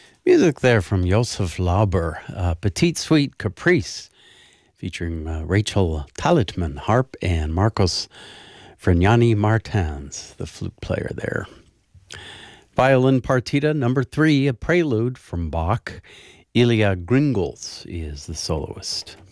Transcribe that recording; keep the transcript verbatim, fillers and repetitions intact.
Music there from Josef Lauber, uh, Petite Suite Caprice, featuring uh, Rachel Talitman, harp, and Marcos Fregnani Martins, the flute player there. Violin Partita number three, a prelude from Bach. Ilya Gringles is the soloist.